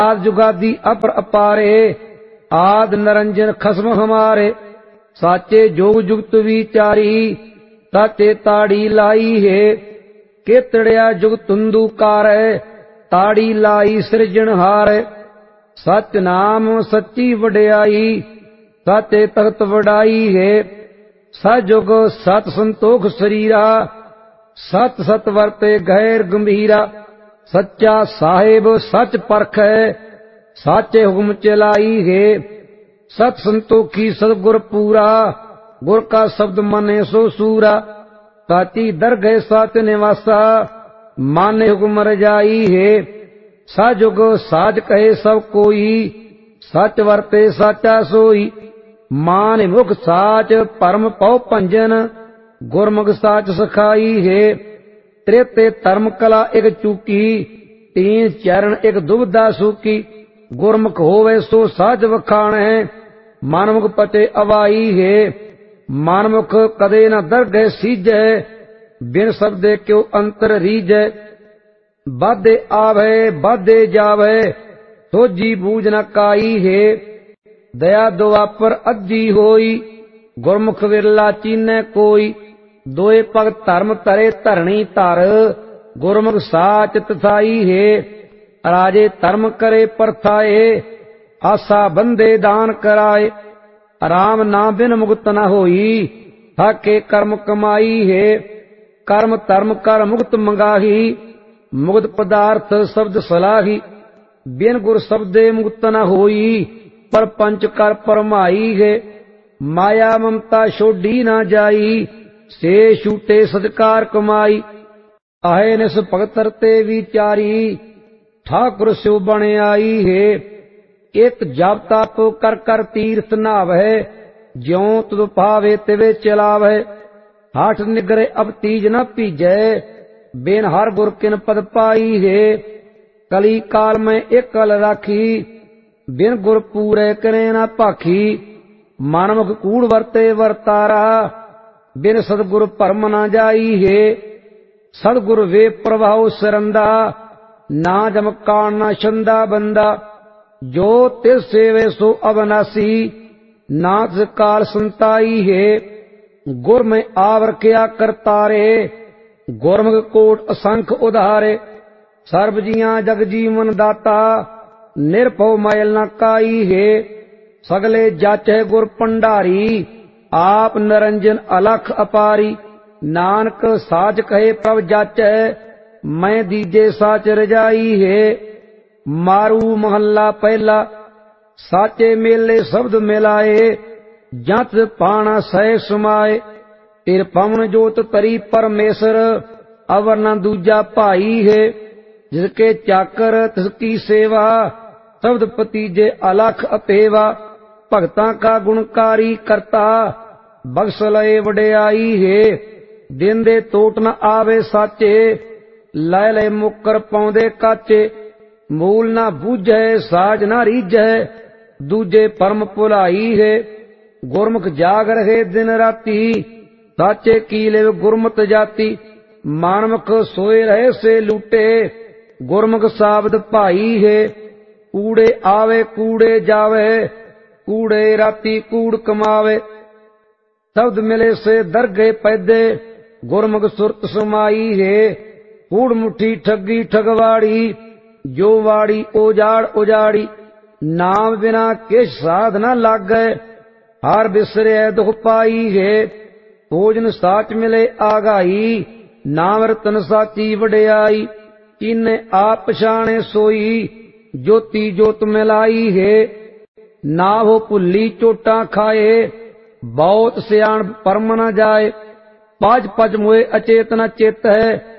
आद जुगादी अपर अपारे, आद नरंजन खसम हमारे। साचे जोग जुगत विचारी, साचे ताड़ी लाई है। केतड़िया जुग तुंदू कार, ताड़ी लाई सिरजनहार। सच नाम सच्ची वड्याई, साचे तख्त वडाई है। सजुग सत संतोख शरीरा, सत सत वरते गैर गंभीरा। सच्चा साहिब सच परख है, साचे हुक्म चलाई है। सत संतोखी सतगुर पूरा, गुर का शब्द मने सो सूरा। साची दरगह साच निवासा, माने हुक्म रजाई है। साजुग साज कहे सब कोई, सच वरते साचा सोई। मान मुख साच परम पौ भंजन, गुरमुख साच सखाई है। त्रेते धर्म कला एक चूकी, तीन चरण एक दुबदा सूकी। गुरमुख होवे सो साच वखाण है, मनमुख पचे अवाई है। मनमुख कदे न दरगह सीजै, बिन शब्दे क्यों अंतर रीजै। बाधे आवे बाधे जावे, सोजी बूझ न काई है। दया दुआपर अज्जी होई, गुरमुख विरला चीनै कोई। दोए पग धर्म तरे धरणी धर, गुरमुख साच तथाई है। राजे धर्म करे परथाए, आसा बंदे दान कराए। राम नाम बिन मुक्त न होई, थाके कर्म कमाई है। कर्म धर्म कर मुक्त मंगाही, मुक्त पदार्थ शब्द सलाही। बिन गुर शब्दे मुक्त न होई, पर पंच कर परमाई है। माया ममता छोड़ी न जाई, से छूटे सदकार कमाई। आहे निस भगत रते विचारी, ठाकुर स्यो बन आई है। एक जप तप कर कर तीर्थ नावै, ज्यों तुद भावे तिवे चलावै। हाठ निगरे अब तीज न पीजै, बिन हर गुर किन पद पाई है। कली काल में एक कल राखी, बिन गुर पूरे करे न भाखी। मनमुख कूड़ वरते वरतारा, बिन सदगुर भरम न जाई है। सदगुर वे प्रभाव सरंदा, ना जमकान न छंदा बंदा। जो तिस सेवे सो अविनाशी, नाथ काल संताई है। गुर में आवर किया करतारे, गुरमुख कोट असंख उधारे। सर्व जियां जग जीवन दाता, निरभव मैल न काई है। सगले जाचै गुर पंडारी, आप निरंजन अलख अपारी। नानक साच कहे प्रभ जाचै, मैं दीजे साच रजाई है। मारू महला पहला, साचे मेले शब्द मिलाए। जत पाना सह समाए, तिर पवन जोत तरी परमेसर, अवर न दूजा भाई है। जिसके चाकर तिसकी सेवा, शब्द पतीजे अलख अपेवा। भगतां का गुणकारी करता, बख्श लए वड्याई है। दिन दे टोट न आवे साचे, लै ले मुकर पाउंदे काचे। मूल न बूझै साज न रीझै, दूजे परम भुलाई है। गुरमुख जाग रहे दिन राती, साचे की लिव गुरमत जाती। मानमुख सोए रहे से लूटे, गुरमुख साबद भाई है। कूड़े आवे कूड़े जावे, कूड़े राती कूड़ कमावे। शब्द मिले से दरगे पैदे, गुरमुख सुरत समाई है। कूड़ मुठी ठगी ठगवाड़ी, जो वाड़ी ओजाड़ उजाड़ी। नाम बिना किस साध न लागै, हर बिसरे दुख पाई है। भोजन साच मिले आगाई, नाम रतन साची वड्याई। इन्हें आप पछाणे सोई, ज्योति जोत मिलाई है। ना हो भुल्ली चोटा खाए, बहुत सियाण परम न जाए। पाज पज मोए अचेत न चेत है,